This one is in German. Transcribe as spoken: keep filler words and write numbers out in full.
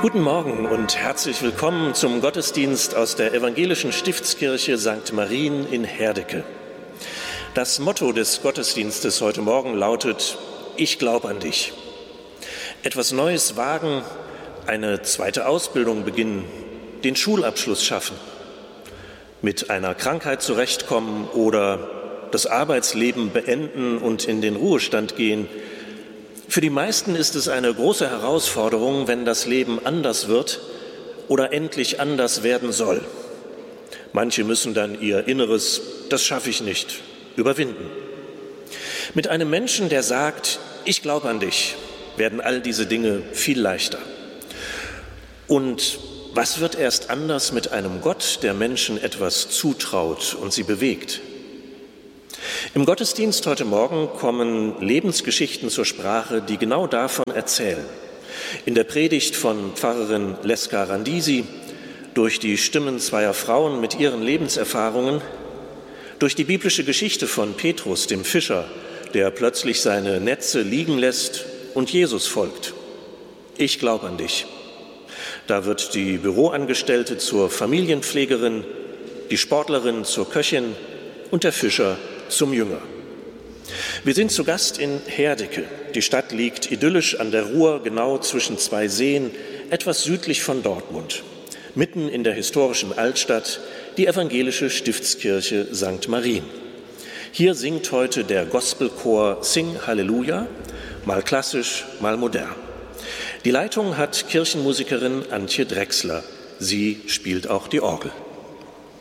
Guten Morgen und herzlich willkommen zum Gottesdienst aus der Evangelischen Stiftskirche Sankt Marien in Herdecke. Das Motto des Gottesdienstes heute Morgen lautet: Ich glaube an dich. Etwas Neues wagen, eine zweite Ausbildung beginnen, den Schulabschluss schaffen, mit einer Krankheit zurechtkommen oder das Arbeitsleben beenden und in den Ruhestand gehen. Für die meisten ist es eine große Herausforderung, wenn das Leben anders wird oder endlich anders werden soll. Manche müssen dann ihr Inneres, das schaffe ich nicht, überwinden. Mit einem Menschen, der sagt, ich glaube an dich, werden all diese Dinge viel leichter. Und was wird erst anders mit einem Gott, der Menschen etwas zutraut und sie bewegt? Im Gottesdienst heute Morgen kommen Lebensgeschichten zur Sprache, die genau davon erzählen. In der Predigt von Pfarrerin Leska Randisi, durch die Stimmen zweier Frauen mit ihren Lebenserfahrungen, durch die biblische Geschichte von Petrus, dem Fischer, der plötzlich seine Netze liegen lässt und Jesus folgt. Ich glaube an dich. Da wird die Büroangestellte zur Familienpflegerin, die Sportlerin zur Köchin und der Fischer zum Jünger. Wir sind zu Gast in Herdecke. Die Stadt liegt idyllisch an der Ruhr, genau zwischen zwei Seen, etwas südlich von Dortmund. Mitten in der historischen Altstadt die evangelische Stiftskirche Sankt Marien. Hier singt heute der Gospelchor Sing Halleluja, mal klassisch, mal modern. Die Leitung hat Kirchenmusikerin Antje Drechsler. Sie spielt auch die Orgel.